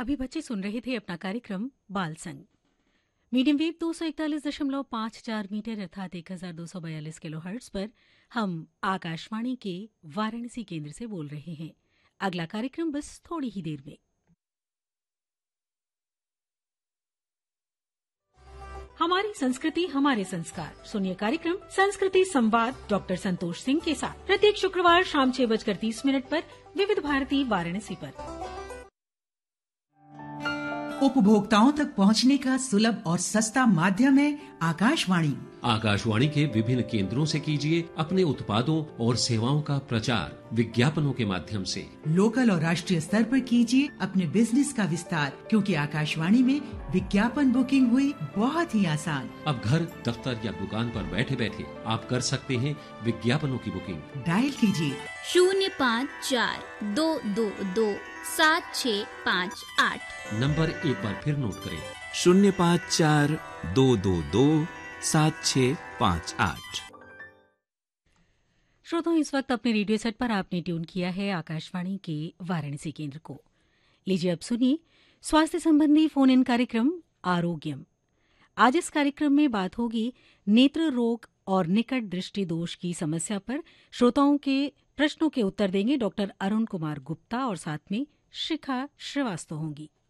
अभी बच्चे सुन रहे थे अपना कार्यक्रम बाल संग। मीडियम वेव 241.54 मीटर अर्थात 1242 किलोहर्ट्ज पर हम आकाशवाणी के वाराणसी केंद्र से बोल रहे हैं। अगला कार्यक्रम बस थोड़ी ही देर में। हमारी संस्कृति हमारे संस्कार सुनिए कार्यक्रम संस्कृति संवाद डॉक्टर संतोष सिंह के साथ प्रत्येक शुक्रवार शाम 6:30 पर विविध भारती वाराणसी पर। उपभोक्ताओं तक पहुंचने का सुलभ और सस्ता माध्यम है आकाशवाणी। आकाशवाणी के विभिन्न केंद्रों से कीजिए अपने उत्पादों और सेवाओं का प्रचार विज्ञापनों के माध्यम से। लोकल और राष्ट्रीय स्तर पर कीजिए अपने बिजनेस का विस्तार, क्योंकि आकाशवाणी में विज्ञापन बुकिंग हुई बहुत ही आसान। अब घर, दफ्तर या दुकान पर बैठे बैठे आप कर सकते हैं विज्ञापनों की बुकिंग। डायल कीजिए 05422765 नंबर एक बार फिर नोट करें 0542227658। श्रोताओं, इस वक्त अपने रेडियो सेट पर आपने ट्यून किया है आकाशवाणी के वाराणसी केंद्र को। लीजिए अब सुनिए स्वास्थ्य संबंधी फोन इन कार्यक्रम आरोग्यम। आज इस कार्यक्रम में बात होगी नेत्र रोग और निकट दृष्टि दोष की समस्या पर। श्रोताओं के प्रश्नों के उत्तर देंगे डॉक्टर अरुण कुमार गुप्ता और साथ में शिखा श्रीवास्तव होंगी।